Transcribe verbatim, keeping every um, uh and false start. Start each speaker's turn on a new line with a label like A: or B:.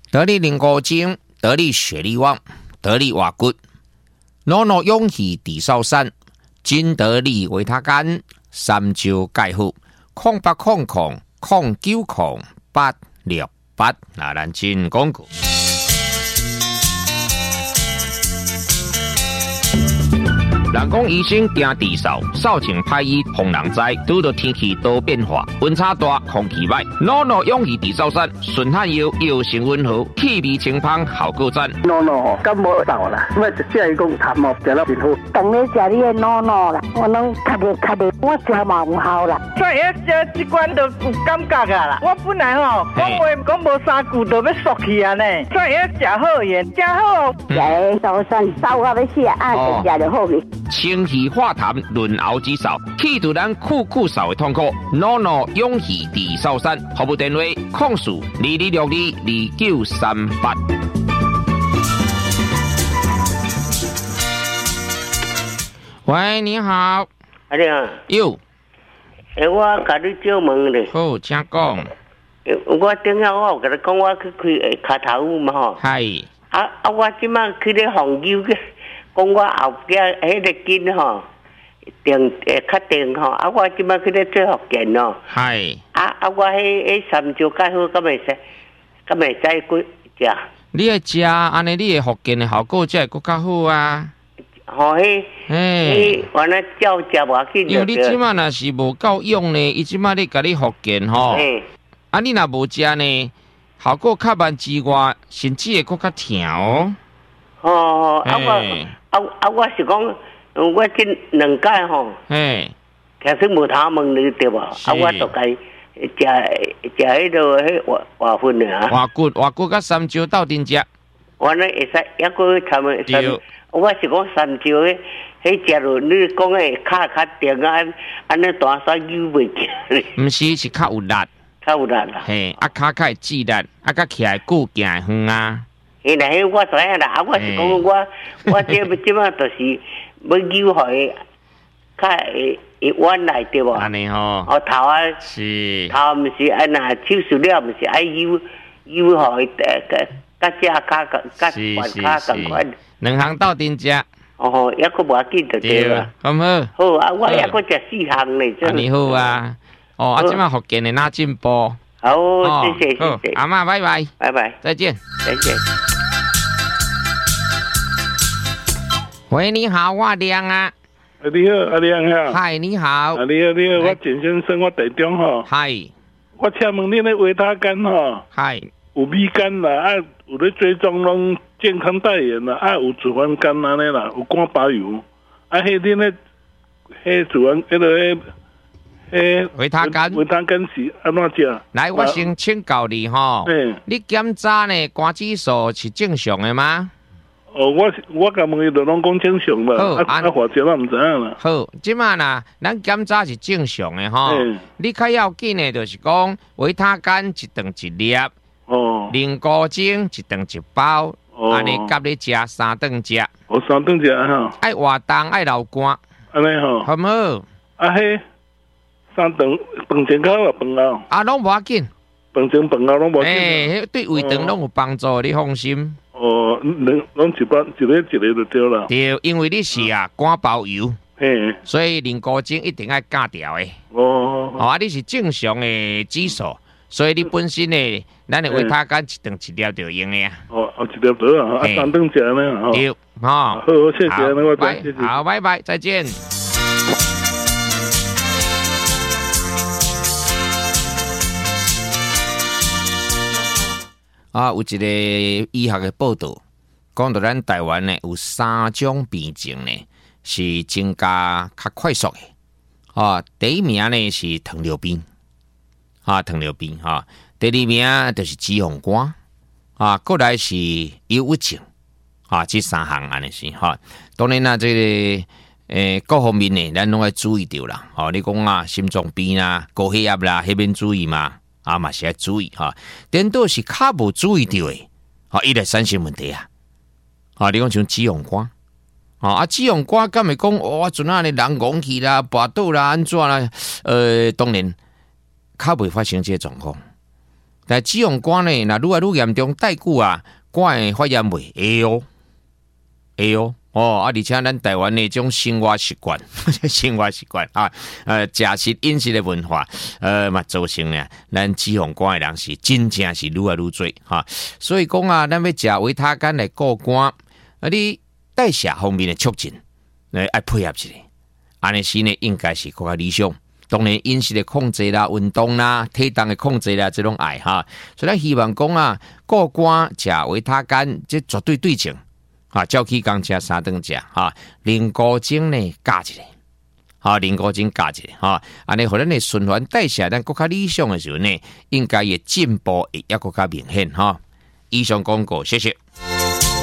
A: 得力灵高精，得力雪力旺，得力瓦骨，诺诺勇气地少山，金得力维他干，三招介好，空八空空空九空八六八，那咱进广告。人讲医生惊地扫，扫前歹医防人灾。拄到天气多变化，温差大，空气歹，诺诺勇气地扫山，顺汗药药性温和，气味清芳，效果赞。
B: 诺诺感冒扫啦，我一只伊讲痰毛食了真好。
C: 当你食你的诺诺啦，我拢咳的咳的，我食嘛有效啦。
B: 所以食这罐都有感觉啊啦。我本来吼讲话讲无三句就要缩去啊呢，所以食好盐，食好。
C: 食的扫山扫到要死啊，就食就好去。
A: 清气化痰，润喉止扫，去除咱酷酷扫的痛苦。诺诺勇气地扫山，服务电话：控诉二二六二二九三八。喂，你好。
D: 啊，你好。
A: 哟。
D: 诶，我甲你借问咧。
A: 好，请讲。
D: 我顶下我有甲你讲，我去开脚头舞嘛吼。
A: 系。
D: 啊啊！我即摆去咧phòng救嘅。讲我后壁迄个筋吼，定诶较定吼，啊我即摆去咧做福建咯。
A: 系。
D: 啊啊我迄迄三招介好，敢袂使，敢袂使过食。
A: 你会食安尼，你的福建的效果才会更较好啊。
D: 吼，迄迄原来照食无要紧。
A: 因为你即摆若是无够用呢，伊即摆咧甲你福建吼，啊你若无食呢，效果较慢之外，甚至会更较疼哦。
D: 哦，啊我。啊啊！我是讲，我这两届吼，
A: 嘿，
D: 其实无头问你对无？啊，我就该食食迄个迄活活粉啊。
A: 活骨活骨甲三招斗阵食。
D: 我呢会使抑个参三，我是讲三招迄迄食落，你讲诶卡较定啊，安尼大山扭袂起咧。
A: 毋是，是较有力，
D: 较有力啦。
A: 嘿，啊骹较会支力，啊甲起来久行会远啊。
D: 迄那迄我知影啦，啊，我是讲我我这即摆就是要扭互较会会弯来对无？
A: 安尼吼。
D: 哦，头啊
A: 是。
D: 头毋是安那手术了，毋是爱扭扭互伊诶，甲只骹甲甲腕骹共款。
A: 两项斗阵食。
D: 哦，抑佫无要紧就对啦。
A: 好唔好？
D: 好啊，我抑佫食四项咧。
A: 安尼好啊。哦，啊，即摆福建的哪进步？
D: 好，谢谢谢谢。
A: 阿嬷，拜拜。
D: 拜拜。
A: 再见。
D: 再见。
A: 喂，你好，我亮啊。
E: 你好，阿亮哈。
A: 嗨，你好。
E: 啊，你好，你好，我简先生，我台中吼。
A: 嗨。
E: 我请问你那维他干吼。
A: 嗨。
E: 有米干啦，啊，有咧追踪拢健康代言啦，啊，有脂肪肝安尼啦，有肝保油，啊，迄恁咧，迄脂肪迄个迄，迄
A: 维他干。
E: 维他干是安怎食？
A: 来，我先请教你吼。嗯。你检查呢，肝指数是正常的吗？
E: 哦，我我甲问伊就拢讲正常啦，啊啊，化学我毋知影啦。
A: 好，即马呐，咱检查是正常的吼。你较要紧的，就是讲维他干一顿一粒，哦，灵菇精一顿一包，安尼甲你食三顿食。
E: 哦，三顿食哈。
A: 爱活动，爱流汗。
E: 安尼吼。
A: 好唔好？
E: 啊迄三顿饭前口啊饭后。
A: 啊，拢无要紧。
E: 饭前饭后拢无要紧。
A: 诶，对胃肠拢有帮助，你放心。
E: 哦，拢拢一包一个一个就对啦。
A: 对，因为你是啊肝包油，
E: 嘿，
A: 所以灵菇精一定要戒掉的。
E: 哦，
A: 哦，啊，你是正常的指数，所以你本身呢，咱的维他干一顿一粒就用的啊。
E: 哦，哦，一粒得啊，啊，三顿食呢，哦。
A: 对，哈。
E: 好，谢谢，我
A: 拜，好，拜拜，再见。啊，有一个医学的报道，讲到咱台湾呢有三种病症呢是增加较快速的。啊，第一名呢是糖尿病，啊，糖尿病哈、啊。第二名就是脂肪肝，啊，过来是忧郁症，啊，这三项安尼是哈。当然啦，这个诶各方面呢，咱拢要注意到啦。哦，你讲啊，心脏病啊、高血压啦，迄边注意嘛。啊嘛是要注意哈，颠倒是较无注意到的，啊，伊来产生问题啊！啊，你讲像脂肪肝，啊，脂肪肝敢会讲哇，阵啊咧人讲起啦、跋倒啦、安怎啦？呃，当然较袂发生这个状况， 但脂肪肝呢，那愈来愈严重，带久啊，肝会发炎未？会哦，会哦。哦，啊！而且咱台湾的这种生活习惯，生活习惯啊，呃，食食饮食的文化，呃，嘛造成呢，咱脂肪肝的人是真正是愈来愈多哈。所以讲啊，咱要食维他肝来固肝，啊，你代谢方面的促进，来爱配合一下，安尼是呢，应该是更加理想。当然，饮食的控制啦、运动啦、体重的控制啦，这种爱哈。所以咱希望讲啊，固肝食维他肝，这绝对对症。啊，照起工食三顿食，哈，零古精呢加一下，哈，零古精加一下，哈，安尼互咱的循环代谢咱更加理想的时候呢，应该也进步会也更加明显哈。以上广告，谢谢。